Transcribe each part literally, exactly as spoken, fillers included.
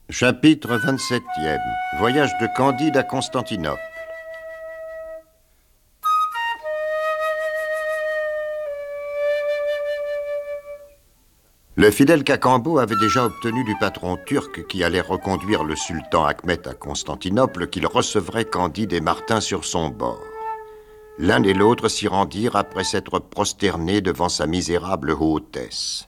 Chapitre vingt-septième. Voyage de Candide à Constantinople. Le fidèle Cacambo avait déjà obtenu du patron turc qui allait reconduire le sultan Achmet à Constantinople qu'il recevrait Candide et Martin sur son bord. L'un et l'autre s'y rendirent après s'être prosternés devant sa misérable hautesse.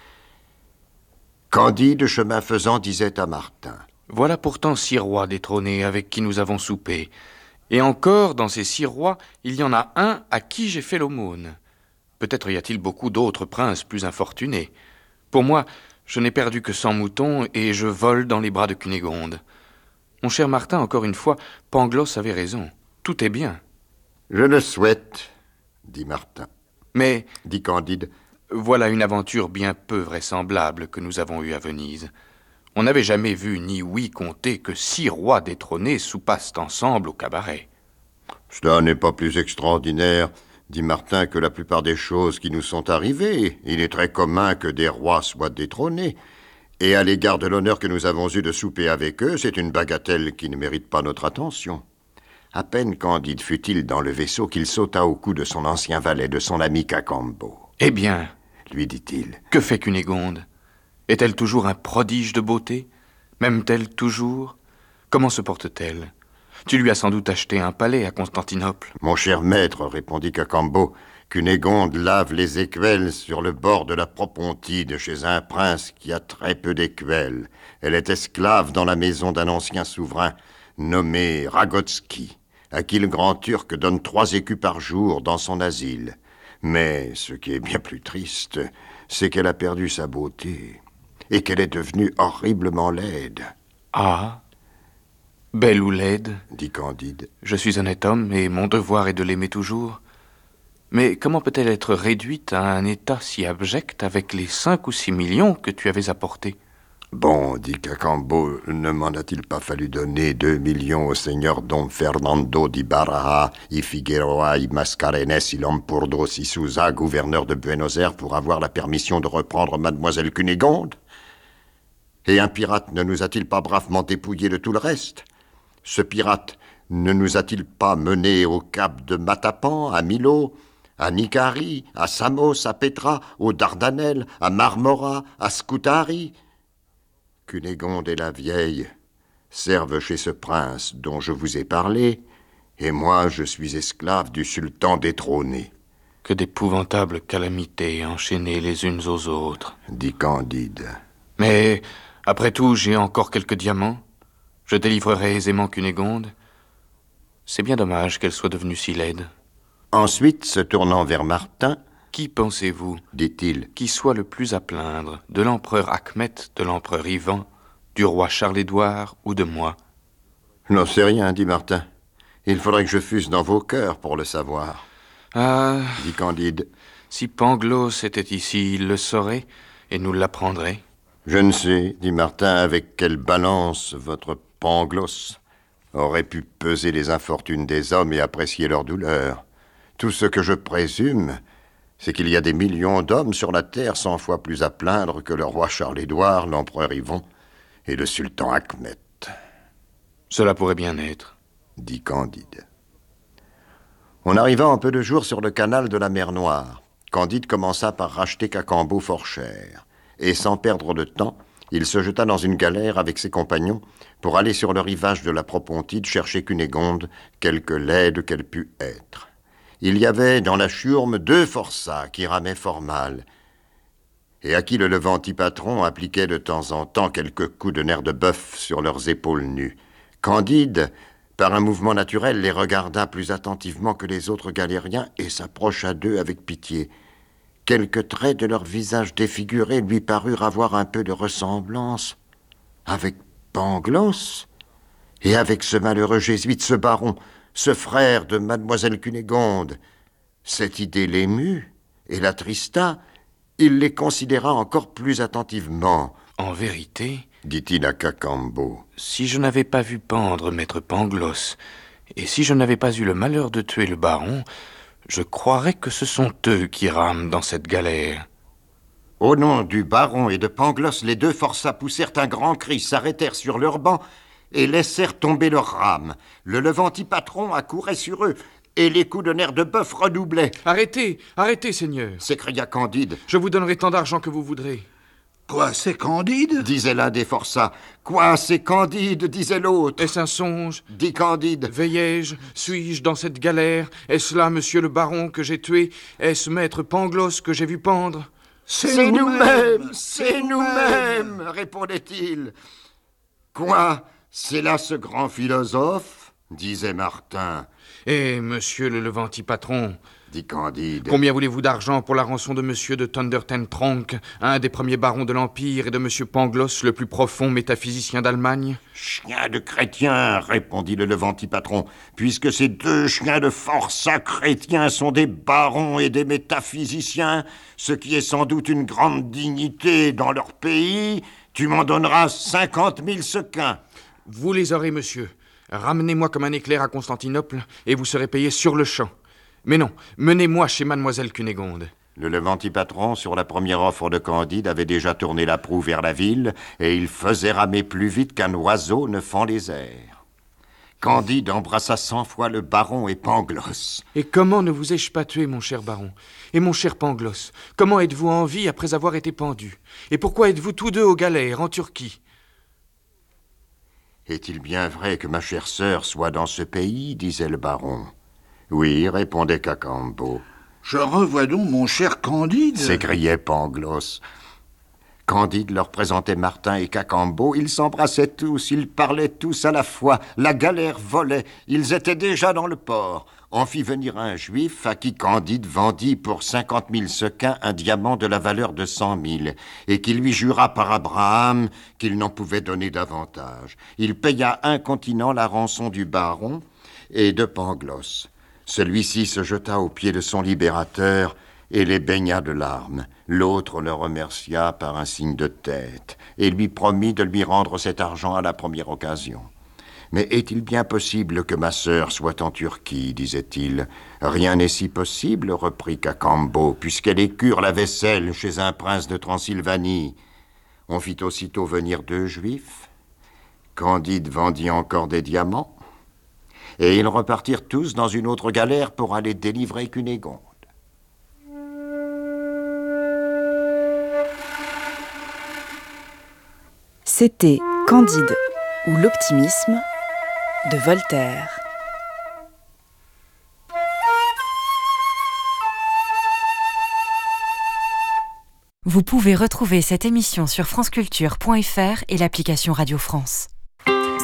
Candide, chemin faisant, disait à Martin: « Voilà pourtant six rois détrônés avec qui nous avons soupé. Et encore, dans ces six rois, il y en a un à qui j'ai fait l'aumône. Peut-être y a-t-il beaucoup d'autres princes plus infortunés. Pour moi, je n'ai perdu que cent moutons et je vole dans les bras de Cunégonde. Mon cher Martin, encore une fois, Pangloss avait raison. Tout est bien. » « Je le souhaite, dit Martin. »« Mais, dit Candide, voilà une aventure bien peu vraisemblable que nous avons eue à Venise. On n'avait jamais vu ni ouï compter que six rois détrônés soupassent ensemble au cabaret. »« Cela n'est pas plus extraordinaire, dit Martin, que la plupart des choses qui nous sont arrivées. Il est très commun que des rois soient détrônés. Et à l'égard de l'honneur que nous avons eu de souper avec eux, c'est une bagatelle qui ne mérite pas notre attention. » À peine Candide fut-il dans le vaisseau qu'il sauta au cou de son ancien valet, de son ami Cacambo. « Eh bien, lui dit-il, que fait Cunégonde? Est-elle toujours un prodige de beauté? M'aime-t-elle toujours? Comment se porte-t-elle? Tu lui as sans doute acheté un palais à Constantinople. »« Mon cher maître, répondit Cacambo, Cunégonde lave les écuelles sur le bord de la Propontide chez un prince qui a très peu d'écuelles. Elle est esclave dans la maison d'un ancien souverain nommé Ragotski, à qui le grand Turc donne trois écus par jour dans son asile. Mais ce qui est bien plus triste, c'est qu'elle a perdu sa beauté et qu'elle est devenue horriblement laide. »« Ah, belle ou laide, dit Candide. Je suis honnête homme et mon devoir est de l'aimer toujours. Mais comment peut-elle être réduite à un état si abject avec les cinq ou six millions que tu avais apportés? » Bon, dit Cacambo, ne m'en a-t-il pas fallu donner deux millions au seigneur Don Fernando di Baraja y Figueroa y Mascarenes y Lampourdos y Souza, gouverneur de Buenos Aires, pour avoir la permission de reprendre mademoiselle Cunégonde? Et un pirate ne nous a-t-il pas bravement dépouillé de tout le reste? Ce pirate ne nous a-t-il pas menés au cap de Matapan, à Milo, à Nicari, à Samos, à Petra, aux Dardanelles, à Marmora, à Scutari? Cunégonde et la vieille servent chez ce prince dont je vous ai parlé, et moi je suis esclave du sultan détrôné. »« Que d'épouvantables calamités enchaînées les unes aux autres, » dit Candide. « Mais, après tout, j'ai encore quelques diamants. Je délivrerai aisément Cunégonde. C'est bien dommage qu'elle soit devenue si laide. » Ensuite, se tournant vers Martin, « Qui pensez-vous, dit-il, qui soit le plus à plaindre, de l'empereur Achmet, de l'empereur Ivan, du roi Charles-Édouard ou de moi? »« Je n'en sais rien, dit Martin. Il faudrait que je fusse dans vos cœurs pour le savoir. »« Ah, dit Candide, si Pangloss était ici, il le saurait et nous l'apprendrait. »« Je ne sais, dit Martin, avec quelle balance votre Pangloss aurait pu peser les infortunes des hommes et apprécier leur douleur. Tout ce que je présume, c'est qu'il y a des millions d'hommes sur la terre cent fois plus à plaindre que le roi Charles-Édouard, l'empereur Yvon et le sultan Achmet. »« Cela pourrait bien être, » dit Candide. On arriva en peu de jours sur le canal de la mer Noire. Candide commença par racheter Cacambo fort cher, et sans perdre de temps, il se jeta dans une galère avec ses compagnons pour aller sur le rivage de la Propontide chercher Cunégonde, quelque laide qu'elle pût être. Il y avait dans la Chiourme deux forçats qui ramaient fort mal, et à qui le levanti patron appliquait de temps en temps quelques coups de nerf de bœuf sur leurs épaules nues. Candide, par un mouvement naturel, les regarda plus attentivement que les autres galériens et s'approcha d'eux avec pitié. Quelques traits de leur visage défiguré lui parurent avoir un peu de ressemblance avec Pangloss et avec ce malheureux jésuite, ce baron, ce frère de mademoiselle Cunégonde. Cette idée l'émut et l'attrista. Il les considéra encore plus attentivement. « En vérité, dit-il à Cacambo, si je n'avais pas vu pendre maître Pangloss, et si je n'avais pas eu le malheur de tuer le baron, je croirais que ce sont eux qui rament dans cette galère. » Au nom du baron et de Pangloss, les deux forçats poussèrent un grand cri, s'arrêtèrent sur leur banc et laissèrent tomber leurs rames. Le Levanti-Patron accourait sur eux, et les coups de nerfs de bœuf redoublaient. « Arrêtez, arrêtez, seigneur !» s'écria Candide. « Je vous donnerai tant d'argent que vous voudrez. » « Quoi, c'est Candide ?» disait l'un des forçats. « Quoi, c'est Candide ?» disait l'autre. « Est-ce un songe ?» dit Candide. « Veillais-je? Suis-je dans cette galère? Est-ce là monsieur le baron que j'ai tué? Est-ce maître Pangloss que j'ai vu pendre ?»« C'est nous-mêmes, c'est nous-mêmes !» répondait-il. « Quoi, c'est là ce grand philosophe ?» disait Martin. « Eh, monsieur le Levanti-Patron, dit Candide. Combien voulez-vous d'argent pour la rançon de monsieur de Thunder Ten Tronckh, un des premiers barons de l'Empire, et de monsieur Pangloss, le plus profond métaphysicien d'Allemagne ?»« Chien de chrétien, répondit le Levanti-Patron, puisque ces deux chiens de forçats chrétiens sont des barons et des métaphysiciens, ce qui est sans doute une grande dignité dans leur pays, tu m'en donneras cinquante mille sequins. »« Vous les aurez, monsieur. Ramenez-moi comme un éclair à Constantinople, et vous serez payé sur le champ. Mais non, menez-moi chez mademoiselle Cunégonde. » Le Levanti-Patron, sur la première offre de Candide, avait déjà tourné la proue vers la ville, et il faisait ramer plus vite qu'un oiseau ne fend les airs. Candide embrassa cent fois le baron et Pangloss. « Et comment ne vous ai-je pas tué, mon cher baron? Et mon cher Pangloss, comment êtes-vous en vie après avoir été pendu? Et pourquoi êtes-vous tous deux aux galères, en Turquie? » « Est-il bien vrai que ma chère sœur soit dans ce pays ?» disait le baron. « Oui, répondait Cacambo. »« Je revois donc mon cher Candide !» s'écriait Pangloss. Candide leur présentait Martin et Cacambo. Ils s'embrassaient tous, ils parlaient tous à la fois. La galère volait, ils étaient déjà dans le port. On fit venir un juif à qui Candide vendit pour cinquante mille sequins un diamant de la valeur de cent mille, et qui lui jura par Abraham qu'il n'en pouvait donner davantage. Il paya incontinent la rançon du baron et de Pangloss. Celui-ci se jeta aux pieds de son libérateur et les baigna de larmes. L'autre le remercia par un signe de tête et lui promit de lui rendre cet argent à la première occasion. « Mais est-il bien possible que ma sœur soit en Turquie ?» disait-il. « Rien n'est si possible, reprit Cacambo, puisqu'elle écure la vaisselle chez un prince de Transylvanie. » On fit aussitôt venir deux juifs. Candide vendit encore des diamants, et ils repartirent tous dans une autre galère pour aller délivrer Cunégonde. C'était Candide ou l'optimisme de Voltaire. Vous pouvez retrouver cette émission sur franceculture point f r et l'application Radio France.